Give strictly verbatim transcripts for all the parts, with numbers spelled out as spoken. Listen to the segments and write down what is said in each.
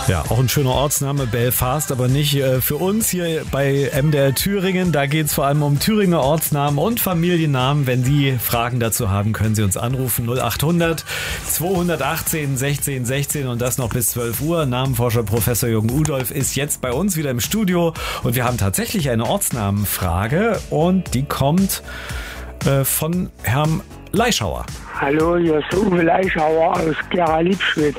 Ja, auch ein schöner Ortsname, Belfast, aber nicht äh, für uns hier bei M D R Thüringen. Da geht es vor allem um Thüringer Ortsnamen und Familiennamen. Wenn Sie Fragen dazu haben, können Sie uns anrufen. null achthundert zweihundertachtzehn sechzehn sechzehn und das noch bis zwölf Uhr. Namenforscher Professor Jürgen Udolph ist jetzt bei uns wieder im Studio und wir haben tatsächlich eine Ortsnamenfrage und die kommt äh, von Herrn Leischauer. Hallo, hier ist Uwe Leischauer aus Gera-Liebschwitz.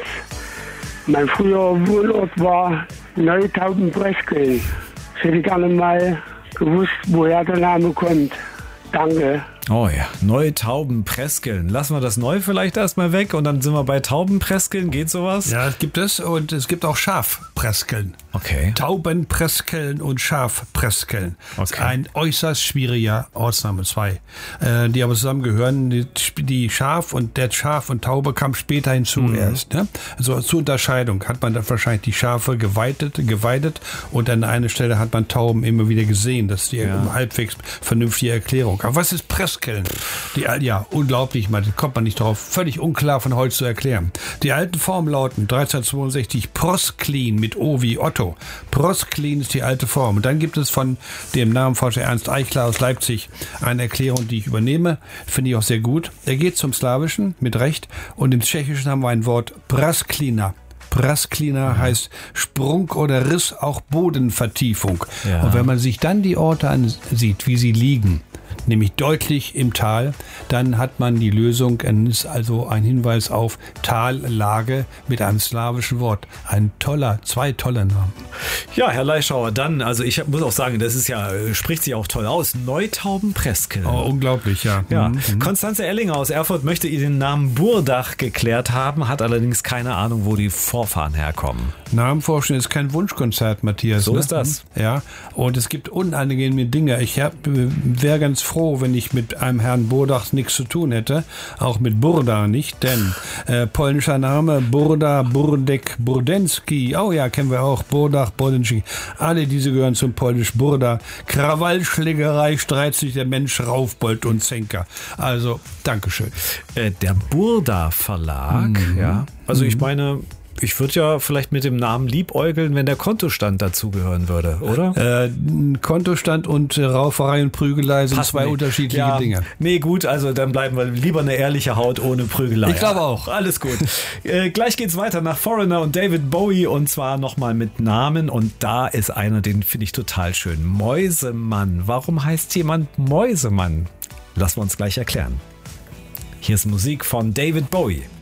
Mein früherer Wohnort war Neutauben-Preskeln. Ich hätte gerne mal gewusst, woher der Name kommt. Danke. Oh ja, Neutauben-Preskeln. Lassen wir das Neu vielleicht erstmal weg und dann sind wir bei Taubenpreskeln. Geht sowas? Ja, es gibt es und es gibt auch Schafpreskeln. Okay. Taubenpreskeln und Schafpreskeln. Okay. Das ist ein äußerst schwieriger Ortsname, zwei, äh, die aber zusammengehören. Die, die Schaf und der Schaf und Taube kam später hinzu mhm. erst. Ne? Also zur Unterscheidung hat man dann wahrscheinlich die Schafe geweidet, geweidet und an einer Stelle hat man Tauben immer wieder gesehen. Das ist die ja. halbwegs vernünftige Erklärung. Aber was ist Preskeln? Die, ja, unglaublich, man kommt man nicht drauf. Völlig unklar von heute zu erklären. Die alten Formen lauten dreizehnhundertzweiundsechzig Prosklin mit O wie Otto. Prosklin ist die alte Form. Und dann gibt es von dem Namenforscher Ernst Eichler aus Leipzig eine Erklärung, die ich übernehme. Finde ich auch sehr gut. Er geht zum Slawischen, mit Recht. Und im Tschechischen haben wir ein Wort Prasklina. Prasklina heißt Sprung oder Riss, auch Bodenvertiefung. Ja. Und wenn man sich dann die Orte ansieht, wie sie liegen, nämlich deutlich im Tal, dann hat man die Lösung, ist also ein Hinweis auf Tallage mit einem slawischen Wort. Ein toller, zwei tolle Namen. Ja, Herr Leischauer, dann, also ich muss auch sagen, das ist ja, spricht sich auch toll aus, Neutauben-Preskeln. Oh, unglaublich, ja. ja. Mhm. Konstanze Ellinger aus Erfurt möchte ihr den Namen Burdach geklärt haben, hat allerdings keine Ahnung, wo die Vorfahren herkommen. Namenforschen ist kein Wunschkonzert, Matthias. So ne? ist das. Ja, und es gibt unangenehme Dinge. Ich wäre ganz froh, wenn ich mit einem Herrn Burdach nichts zu tun hätte, auch mit Burda nicht, denn äh, polnischer Name Burda, Burdek, Burdenski, oh ja, kennen wir auch, Burdach, Burdenski, alle diese gehören zum polnisch Burda. Krawallschlägerei, streit sich der Mensch, Raufbold und Zenker. Also, Dankeschön. Äh, der Burda Verlag, mhm. ja, also ich meine, ich würde ja vielleicht mit dem Namen liebäugeln, wenn der Kontostand dazugehören würde, oder? Äh, Kontostand und äh, Rauferei und Prügelei sind Passt zwei nicht. unterschiedliche ja, Dinge. Nee, gut, also dann bleiben wir lieber eine ehrliche Haut ohne Prügelei. Ich glaube auch. Alles gut. äh, gleich geht's weiter nach Foreigner und David Bowie und zwar nochmal mit Namen und da ist einer, den finde ich total schön. Mäusemann. Warum heißt jemand Mäusemann? Lassen wir uns gleich erklären. Hier ist Musik von David Bowie.